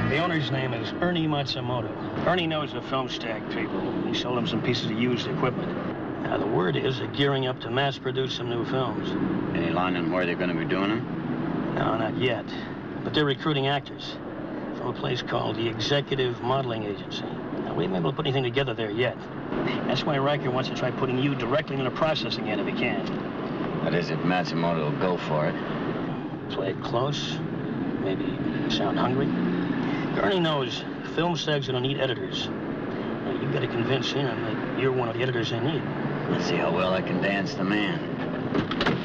The owner's name is Ernie Matsumoto. Ernie knows the film stack people. He sold them some pieces of used equipment. Now, the word is they're gearing up to mass-produce some new films. Any line on where they're going to be doing them? No, not yet. But they're recruiting actors from a place called the Executive Modeling Agency. Now, we haven't been able to put anything together there yet. That's why Riker wants to try putting you directly in the process again if he can. That is, if Matsumoto will go for it. Play it close. Maybe sound hungry. Ernie knows film stags are going to need editors. Now, you've got to convince him that you're one of the editors they need. Let's see how well I can dance the man.